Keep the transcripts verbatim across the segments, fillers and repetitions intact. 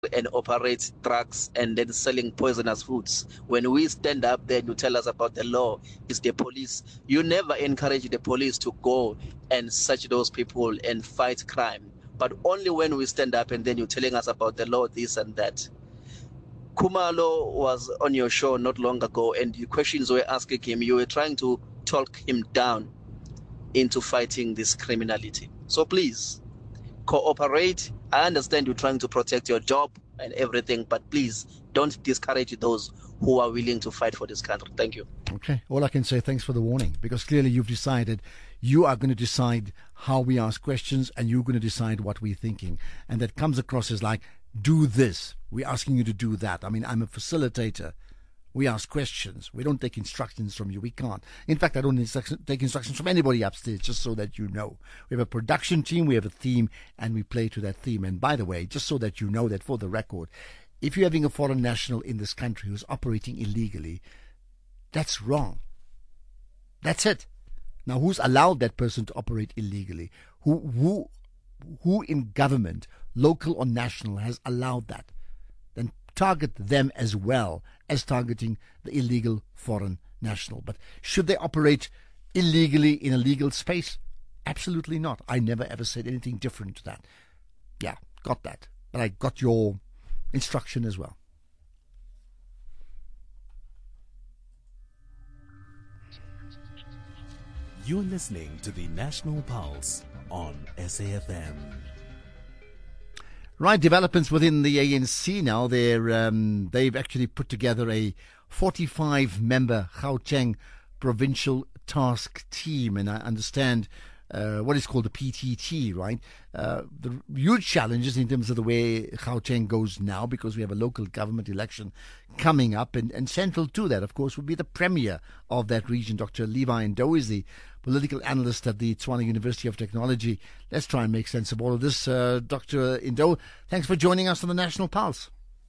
and operate trucks and then selling poisonous foods. When we stand up there, you tell us about the law, it's the police. You never encourage the police to go and search those people and fight crime. But only when we stand up and then you're telling us about the law, this and that. Khumalo was on your show not long ago, and the questions were asking him, you were trying to talk him down into fighting this criminality. So please, cooperate. I understand you're trying to protect your job and everything, but please don't discourage those who are willing to fight for this country. Thank you. Okay. All I can say, thanks for the warning, because clearly you've decided you are going to decide how we ask questions and you're going to decide what we're thinking. And that comes across as like, do this. We're asking you to do that. I mean, I'm a facilitator. We ask questions. We don't take instructions from you. We can't. In fact, I don't instruction, take instructions from anybody upstairs, just so that you know. We have a production team, we have a theme, and we play to that theme. And by the way, just so that you know that for the record, if you're having a foreign national in this country who's operating illegally, that's wrong. That's it. Now, who's allowed that person to operate illegally? Who, who, who in government, local or national, has allowed that? Then target them as well as targeting the illegal foreign national. But should they operate illegally in a legal space? Absolutely not. I never ever said anything different to that. Yeah, got that. But I got your instruction as well. You're listening to the National Pulse on S A F M. Right, developments within the A N C now. They're, um, they've actually put together a forty-five member Gauteng provincial task team, and I understand uh, what is called the P T T, right? Uh, the huge challenges in terms of the way Gauteng goes now, because we have a local government election coming up, and, and central to that, of course, would be the premier of that region, Doctor Levi Ndou, is the political analyst at the Tshwane University of Technology. Let's try and make sense of all of this. Uh, Doctor Ndou, thanks for joining us on the National Pulse.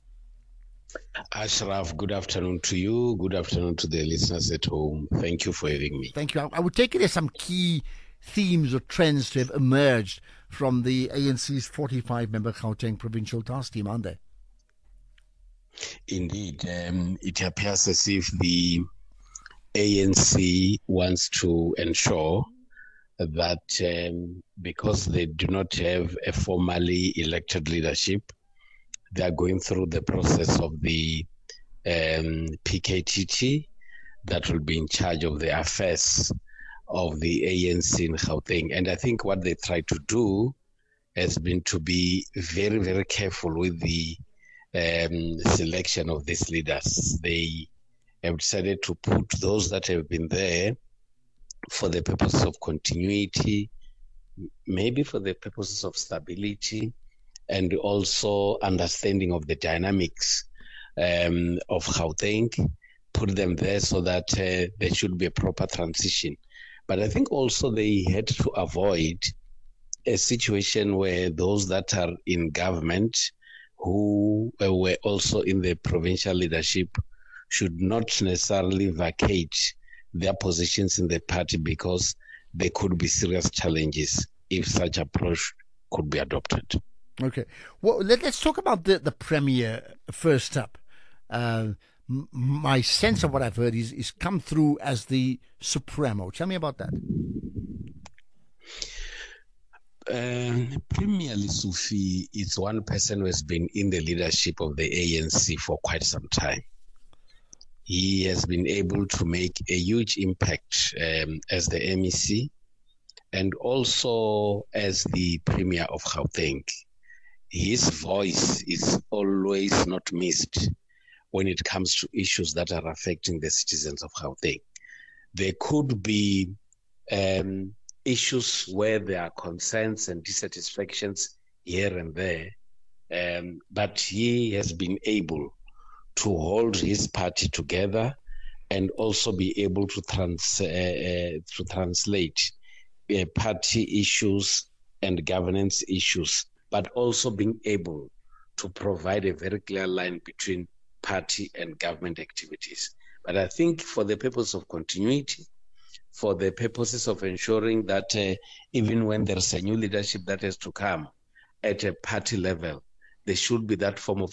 Ashraf, good afternoon to you. Good afternoon to the listeners at home. Thank you for having me. Thank you. I, I would take it as some key themes or trends to have emerged from the A N C's forty-five member Gauteng provincial task team, aren't there? Indeed. Um, it appears as if the A N C wants to ensure that um, because they do not have a formally elected leadership, they are going through the process of the um, P K T T that will be in charge of the affairs of the A N C in Gauteng. And I think what they try to do has been to be very, very careful with the um, selection of these leaders. They have decided to put those that have been there for the purposes of continuity, maybe for the purposes of stability, and also understanding of the dynamics um, of Gauteng, put them there so that uh, there should be a proper transition. But I think also they had to avoid a situation where those that are in government who uh, were also in the provincial leadership should not necessarily vacate their positions in the party, because there could be serious challenges if such approach could be adopted. Okay. Well, let, let's talk about the, the Premier first up. Uh, m- my sense of what I've heard is, is come through as the Supremo. Tell me about that. Uh, Premier Lesufi is one person who has been in the leadership of the A N C for quite some time. He has been able to make a huge impact um, as the M E C and also as the Premier of Gauteng. His voice is always not missed when it comes to issues that are affecting the citizens of Gauteng. There could be um, issues where there are concerns and dissatisfactions here and there, um, but he has been able to hold his party together and also be able to trans uh, uh, to translate uh, party issues and governance issues, but also being able to provide a very clear line between party and government activities. But I think for the purpose of continuity, for the purposes of ensuring that uh, even when there's a new leadership that has to come at a party level, there should be that form of